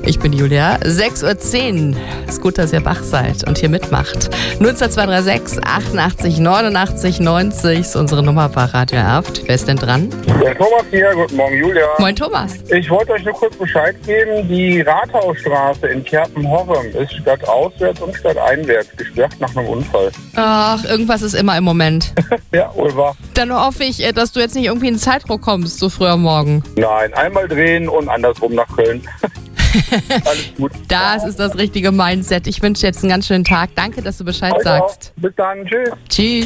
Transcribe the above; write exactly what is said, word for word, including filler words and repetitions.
Ich bin Julia. sechs Uhr zehn. Ist gut, dass ihr wach seid und hier mitmacht. null zwei zwei drei sechs achtundachtzig neunundachtzig neunzig ist unsere Nummer bei Radio Erft. Wer ist denn dran? Der Thomas hier. Guten Morgen, Julia. Moin, Thomas. Ich wollte euch nur kurz Bescheid geben. Die Rathausstraße in Kerpen-Horrem ist statt auswärts und statt einwärts gesperrt nach einem Unfall. Ach, irgendwas ist immer im Moment. Ja, wohl wahr. Dann hoffe ich, dass du jetzt nicht irgendwie in Zeitdruck kommst, so früh am Morgen. Nein, einmal drehen und andersrum nach Köln. Alles gut. Das ist das richtige Mindset. Ich wünsche dir jetzt einen ganz schönen Tag. Danke, dass du Bescheid Also, sagst. bis dann. Tschüss. Tschüss.